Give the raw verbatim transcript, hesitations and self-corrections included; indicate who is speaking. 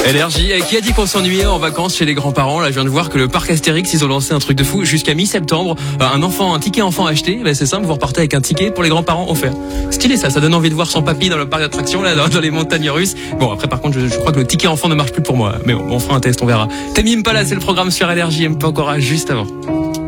Speaker 1: Énergie, qui a dit qu'on s'ennuyait en vacances chez les grands-parents? Là, je viens de voir que le parc Astérix, ils ont lancé un truc de fou jusqu'à mi-septembre. Un enfant, un ticket enfant acheté, ben c'est simple, vous repartez avec un ticket pour les grands-parents offert. Stylé ça, ça donne envie de voir son papy dans le parc d'attractions, là, dans, dans les montagnes russes. Bon, après, par contre, je, je crois que le ticket enfant ne marche plus pour moi. Mais bon, on fera un test, on verra. Tamim Impala, c'est le programme sur Énergie, M P encore juste avant.